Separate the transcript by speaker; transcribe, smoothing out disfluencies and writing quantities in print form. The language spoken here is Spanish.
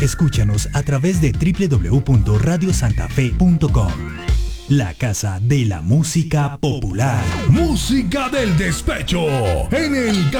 Speaker 1: Escúchanos a través de www.radiosantafe.com. La casa de la música popular.
Speaker 2: Música del despecho en el